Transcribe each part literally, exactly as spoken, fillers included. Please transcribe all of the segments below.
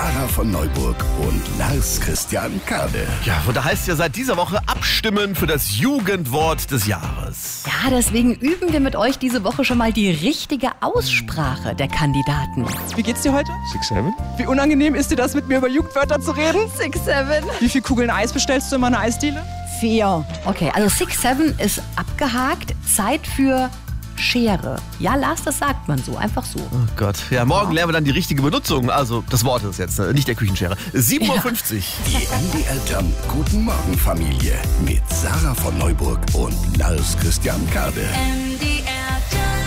Sarah von Neuburg und Lars Christian Kade. Ja, und da heißt ja seit dieser Woche abstimmen für das Jugendwort des Jahres. Ja, deswegen üben wir mit euch diese Woche schon mal die richtige Aussprache der Kandidaten. Wie geht's dir heute? Six, seven? Wie unangenehm ist dir das, mit mir über Jugendwörter zu reden? Six, seven. Wie viele Kugeln Eis bestellst du in meiner Eisdiele? Vier. Okay, also Six, seven ist abgehakt. Zeit für Schere. Ja, Lars, das sagt man so, einfach so. Oh Gott. Ja, morgen lernen wir dann die richtige Benutzung. Also das Wort ist jetzt, nicht der Küchenschere. sieben Uhr fünfzig. Die M D R Jump Guten Morgen Familie mit Sarah von Neuburg und Lars Christian Kade. M D R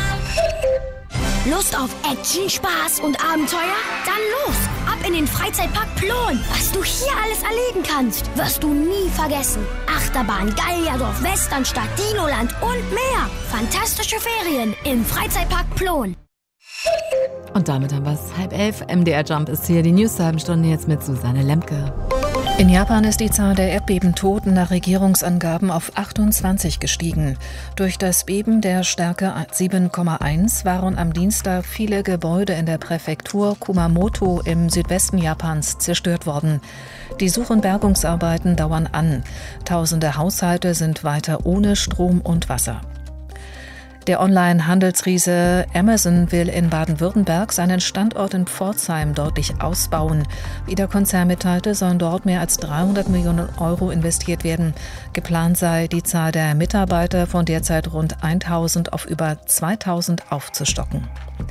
Jump. Lust auf Action, Spaß und Abenteuer? Dann los! Ab in den Freizeitpark Plon. Was du hier alles erleben kannst, wirst du nie vergessen. Achterbahn, Gallierdorf, Westernstadt, Dinoland und mehr. Fantastische Ferien im Freizeitpark Plon. Und damit haben wir es. Halb elf. M D R Jump ist hier. Die News zur halben Stunde jetzt mit Susanne Lemke. In Japan ist die Zahl der Erdbebentoten nach Regierungsangaben auf achtundzwanzig gestiegen. Durch das Beben der Stärke sieben Komma eins waren am Dienstag viele Gebäude in der Präfektur Kumamoto im Südwesten Japans zerstört worden. Die Such- und Bergungsarbeiten dauern an. Tausende Haushalte sind weiter ohne Strom und Wasser. Der Online-Handelsriese Amazon will in Baden-Württemberg seinen Standort in Pforzheim deutlich ausbauen. Wie der Konzern mitteilte, sollen dort mehr als dreihundert Millionen Euro investiert werden. Geplant sei, die Zahl der Mitarbeiter von derzeit rund tausend auf über zweitausend aufzustocken.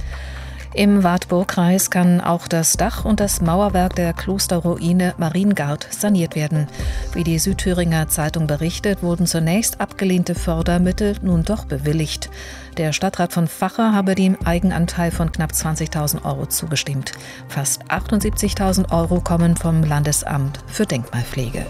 Im Wartburgkreis kann auch das Dach und das Mauerwerk der Klosterruine Mariengard saniert werden. Wie die Südthüringer Zeitung berichtet, wurden zunächst abgelehnte Fördermittel nun doch bewilligt. Der Stadtrat von Vacher habe dem Eigenanteil von knapp zwanzigtausend Euro zugestimmt. Fast achtundsiebzigtausend Euro kommen vom Landesamt für Denkmalpflege.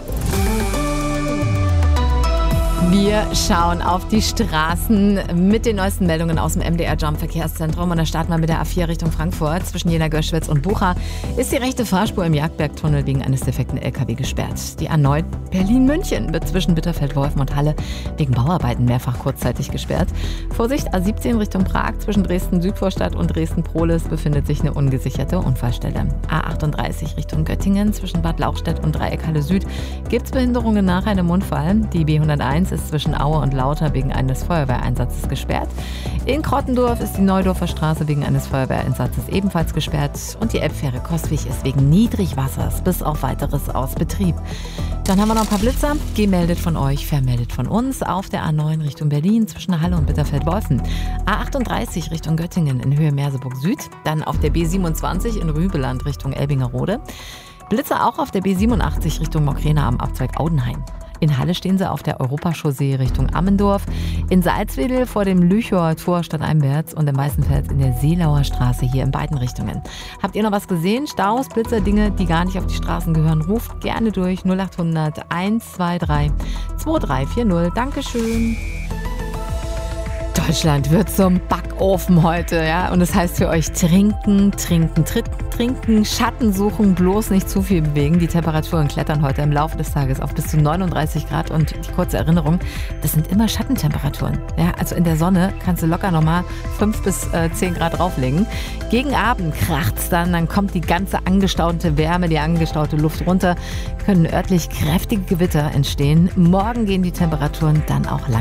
Wir schauen auf die Straßen mit den neuesten Meldungen aus dem M D R Jump Verkehrszentrum. Und da starten wir mit der A vier Richtung Frankfurt. Zwischen Jena-Göschwitz und Bucha ist die rechte Fahrspur im Jagdbergtunnel wegen eines defekten L K W gesperrt. Die A neun Berlin-München wird zwischen Bitterfeld-Wolfen und Halle wegen Bauarbeiten mehrfach kurzzeitig gesperrt. Vorsicht, A siebzehn Richtung Prag. Zwischen Dresden-Südvorstadt und Dresden-Prohlis befindet sich eine ungesicherte Unfallstelle. A achtunddreißig Richtung Göttingen. Zwischen Bad Lauchstädt und Dreieck Halle Süd gibt es Behinderungen nach einem Unfall. Die B hunderteins ist zwischen Aue und Lauter wegen eines Feuerwehreinsatzes gesperrt. In Krottendorf ist die Neudorfer Straße wegen eines Feuerwehreinsatzes ebenfalls gesperrt. Und die Elbfähre Kostwig ist wegen Niedrigwassers bis auf weiteres aus Betrieb. Dann haben wir noch ein paar Blitzer. Gemeldet von euch, vermeldet von uns. Auf der A neun Richtung Berlin zwischen Halle und Bitterfeld-Wolfen. A achtunddreißig Richtung Göttingen in Höhe Merseburg Süd. Dann auf der B siebenundzwanzig in Rübeland Richtung Elbingerode. Blitzer auch auf der B siebenundachtzig Richtung Mokrena am Abzweig Audenhain. In Halle stehen sie auf der Europachaussee Richtung Ammendorf, in Salzwedel vor dem Lüchower Tor stadteinwärts und in Weißenfels in der Seelauer Straße hier in beiden Richtungen. Habt ihr noch was gesehen? Staus, Blitzer, Dinge, die gar nicht auf die Straßen gehören? Ruft gerne durch null acht hundert eins zwei drei zwei drei vier null. Dankeschön. Deutschland wird zum Backofen heute, ja. Und das heißt für euch trinken, trinken, trinken, trinken, Schatten suchen, bloß nicht zu viel bewegen. Die Temperaturen klettern heute im Laufe des Tages auf bis zu neununddreißig Grad. Und die kurze Erinnerung, das sind immer Schattentemperaturen. Ja, also in der Sonne kannst du locker nochmal fünf bis zehn Grad drauflegen. Gegen Abend kracht's dann, dann kommt die ganze angestaute Wärme, die angestaute Luft runter, können örtlich kräftige Gewitter entstehen. Morgen gehen die Temperaturen dann auch lang